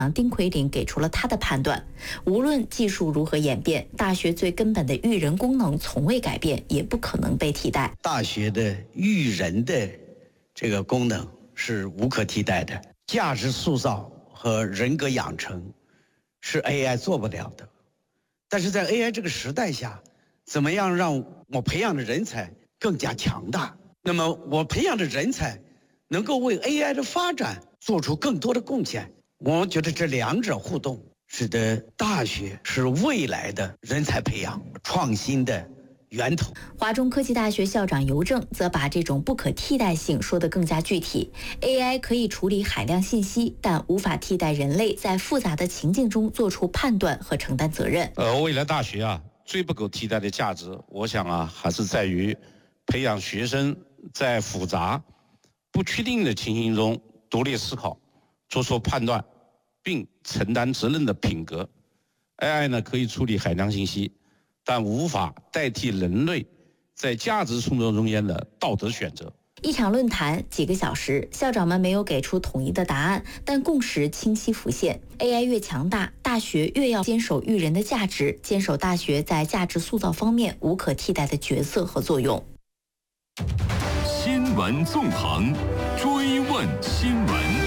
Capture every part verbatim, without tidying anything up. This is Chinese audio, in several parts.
丁奎林给出了他的判断：无论技术如何演变，大学最根本的育人功能从未改变，也不可能被替代。 大学的育人的这个功能是无可替代的，价值塑造和人格养成是 A I 做不了的。但是在 A I 这个时代下，怎么样让我培养的人才更加强大？那么我培养的人才能够为 A I 的发展做出更多的贡献。我觉得这两者互动，使得大学是未来的人才培养创新的源头。 华中科技大学校长尤正则把这种不可替代性说得更加具体。A I 可以处理海量信息，但无法替代人类在复杂的情境中做出判断和承担责任。 呃，未来大学啊，最不可替代的价值，我想啊，还是在于培养学生在复杂、不确定的情形中独立思考、做出判断，并承担责任的品格。A I 呢，可以处理海量信息，但无法代替人类在价值冲突中间的道德选择。 一场论坛几个小时，校长们没有给出统一的答案，但共识清晰浮现。A I 越强大，大学越要坚守育人的价值，坚守大学在价值塑造方面无可替代的角色和作用。 新闻纵横，追问新闻。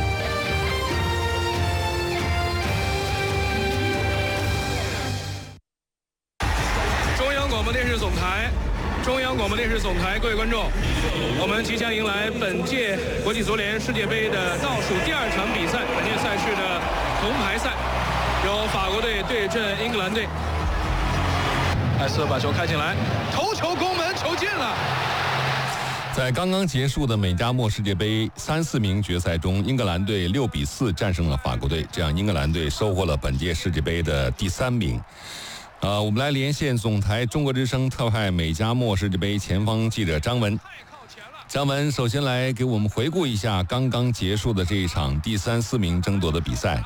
中央广播电视总台，中央广播电视总台，各位观众，我们即将迎来本届国际足联世界杯的倒数第二场比赛，本届赛事的铜牌赛，由法国队对阵英格兰队。艾斯把球开进来，头球攻门，球进了。 在刚刚结束的美加墨世界杯三四名决赛中，英格兰队六比四战胜了法国队，这样英格兰队收获了本届世界杯的第三名。呃，我们来连线总台中国之声特派美加墨世界杯前方记者张文。张文，首先来给我们回顾一下刚刚结束的这一场第三四名争夺的比赛。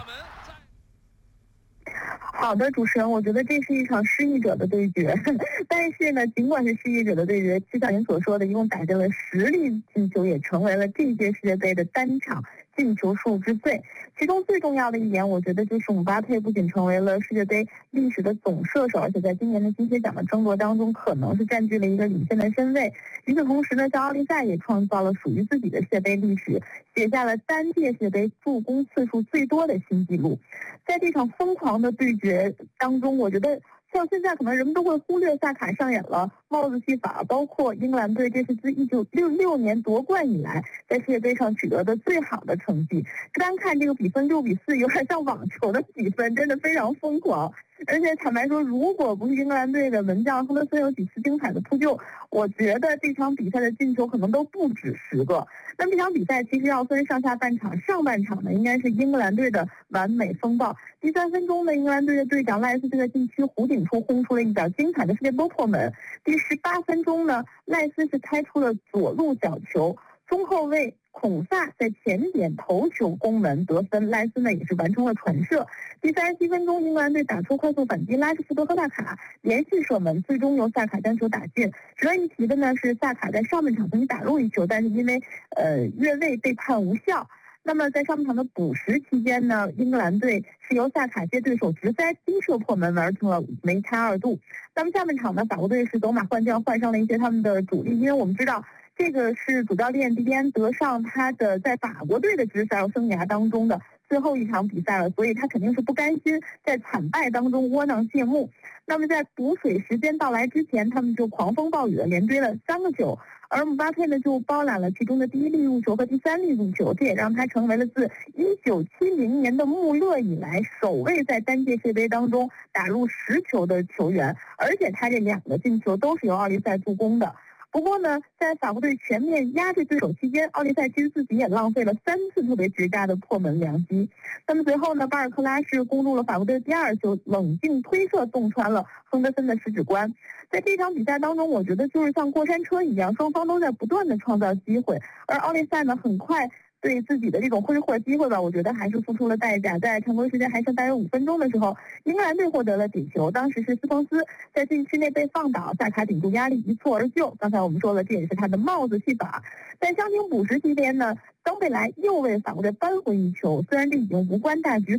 好的，主持人，我觉得这是一场失意者的对决，但是呢，尽管是失意者的对决，就像您所说的，一共打进了十粒进球，也成为了这届世界杯的单场进球数之最。其中最重要的一点，我觉得就是姆巴佩不仅成为了世界杯历史的总射手，而且在今年的金靴奖的争夺当中，可能是占据了一个领先的身位。与此同时呢，像奥利赛也创造了属于自己的世界杯历史，写下了单届世界杯助攻次数最多的新纪录。在这场疯狂的对决当中，我觉得像现在可能人们都会忽略萨卡上演了帽子戏法，包括英格兰队这是自一九六六年夺冠以来在世界杯上取得的最好的成绩。单看这个比分六比四，有点像网球的比分，真的非常疯狂。而且坦白说，如果不是英格兰队的门将亨德森有几次精彩的扑救，我觉得这场比赛的进球可能都不止十个。那这场比赛其实要分上下半场，上半场呢应该是英格兰队的完美风暴。第三分钟呢，英格兰队的队长赖斯这个禁区弧顶处轰出了一脚精彩的世界波破门。第十八分钟呢，赖斯是开出了左路角球，中后卫孔萨在前点头球攻门得分，赖斯呢也是完成了传射。第三十七分钟，英格兰队打出快速反击，拉什福德和萨卡连续射门，最终由萨卡将球打进。值得一提的呢是，萨卡在上半场曾经打入一球，但是因为呃越位被判无效。那么在上半场的补时期间呢，英格兰队是由萨卡接对手直塞金射破门，完成了梅开二度。那么下半场呢，法国队是走马换将，换上了一些他们的主力，因为我们知道这个是主教练迪迪安德尚他的在法国队的执教生涯当中的最后一场比赛了，所以他肯定是不甘心在惨败当中窝囊谢幕。那么在补水时间到来之前，他们就狂风暴雨的连追了三个球，而姆巴佩呢就包揽了其中的第一粒入球和第三粒入球，这也让他成为了自一九七零年的穆勒以来首位在单届世界杯当中打入十球的球员，而且他这两个进球都是由奥利赛助攻的。不过呢，在法国队全面压制对手期间，奥利赛其实自己也浪费了三次特别绝佳的破门良机。那么随后呢，巴尔克拉是攻入了法国队第二球，冷静推射洞穿了亨德森的十指关。在这场比赛当中，我觉得就是像过山车一样，双方都在不断的创造机会，而奥利赛呢，很快对自己的这种挥霍机会吧，我觉得还是付出了代价。在常规时间还剩大约五分钟的时候，英格兰队获得了点球，当时是斯彭斯在禁区内被放倒，萨卡顶住压力一蹴而就。刚才我们说了，这也是他的帽子戏法。在伤停补时期间呢，登贝莱又为法国队扳回一球，虽然这已经无关大局。